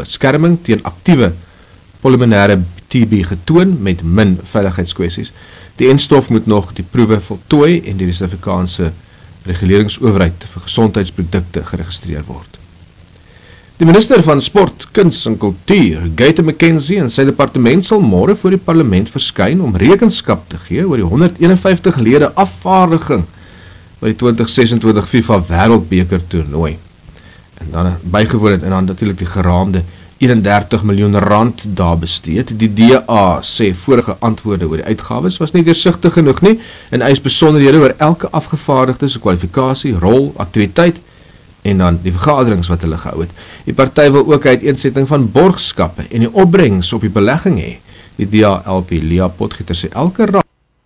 beskerming teen aktiewe pulmonêre TB getoon met min veiligheidskwessies. Die enstof moet nog die proewe voltooi en deur die Suid-Afrikaanse Reguleringsowerheid vir Gesondheidsprodukte geregistreer word. Die minister van Sport, Kuns en Kultuur, Gaite McKenzie, en sy departement sal môre voor die parlement verskyn om rekenskap te gee oor die 151 lede afvaardiging by die 2026 FIFA Wêreldbeker toernooi. En dan bygewoon het en dan natuurlik die geraamde 31 miljoen rand daar besteed. Die DA sê vorige antwoorde oor die uitgawes was nie deursigtig genoeg nie en eis besonderhede oor elke afgevaardigde se kwalifikasie, rol, aktiwiteit en dan die vergaderings wat hulle gehou het. Die party wil ook uiteensetting van borgskappe en die opbrengs op die belegging hê. Die DA-LP Leah Potgieter sê elke raad.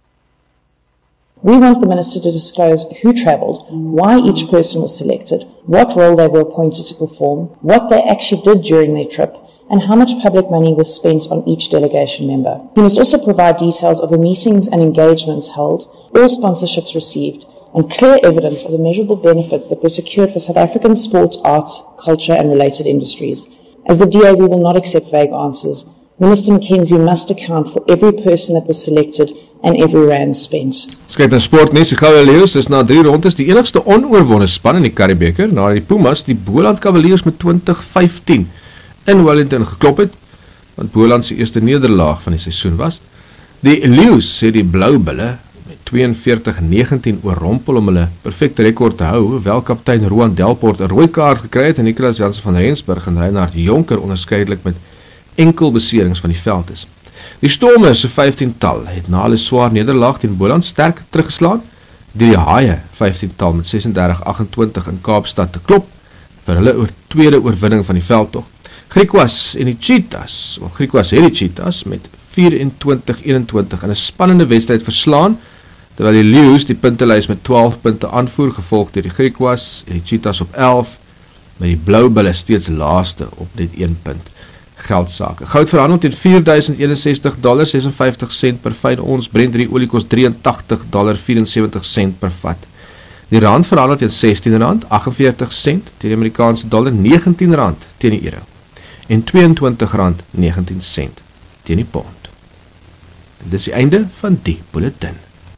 We want the Minister to disclose who travelled, why each person was selected, what role they were appointed to perform, what they actually did during their trip, and how much public money was spent on each delegation member. He must also provide details of the meetings and engagements held, all sponsorships received, and clear evidence of the measurable benefits that were secured for South African sport, arts, culture and related industries. As the DA, we will not accept vague answers. Minister McKenzie must account for every person that was selected and every rand spent. Kyk na sportnuus, die Goue Leeu's is na 3 rondes die enigste onoorwonde span in die Currie-beker, na die Pumas die Boland Cavaliers met 20-15 in Wellington geklop het, wat Boland se eerste nederlaag van die seisoen was. Die Leeu's sê die Blou Bulle met 42-19 oorrompel om hulle perfekte rekord te hou, hoewel kaptein Roan Delport 'n rooi kaart gekry het en Nicolas Jansen van Rensburg en Reinhard Jonker onderskeidelik met enkel beserings van die veld is. Die Storme se 15-tal het na hulle swaar nederlaag teen Boland sterk teruggeslaan, die Haie 15-tal met 36-28 in Kaapstad te klop vir hulle tweede oorwinning van die veldtog. Griquas het die Cheetahs met 24-21 in 'n spannende wedstryd verslaan, terwyl die Leeu's die puntelys met 12 punte aanvoer, gevolg deur die Griquas en die Cheetahs op 11, met die Blou Bulle steeds laaste op net 1 punt. Geldsake. Goud verhandel teen $4,061.56 per fyn ons, Brent olie kos $83.74 per vat. Die rand verhandel teen R16.48 teen die Amerikaanse dollar, R19 teen die euro en R22.19 teen die pond. En dis die einde van die bulletin.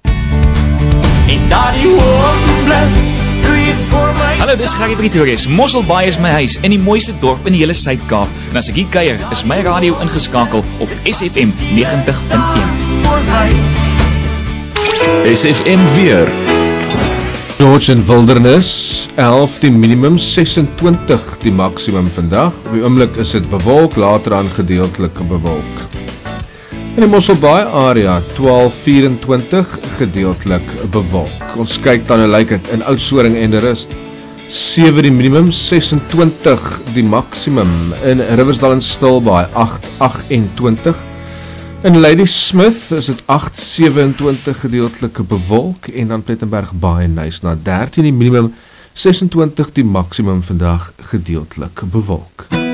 Hallo, dis Gary Pretorius. Mosselbaai is my huis in die mooiste dorp in die hele Suid-Kaap. En as ek hier kuier, is my radio ingeskakel op SFM 90.1. SFM weer. George en Wildernis, 11 die minimum, 26 die maksimum vandag. Op die oomblik is dit bewolk, later aan gedeeltelik bewolk. In die Mosselbaai area 12-24 gedeeltelik bewolk. Ons kyk dan hoe lyk dit in Oudtshoorn en de Rust. 7 die minimum, 26 die maksimum. In Riversdal en Stilbaai 8-28. In Ladysmith is dit 8-27 gedeeltelike bewolk en dan Plettenberg Baai en Nys na 13 die minimum, 26 die maksimum vandag gedeeltelik bewolk.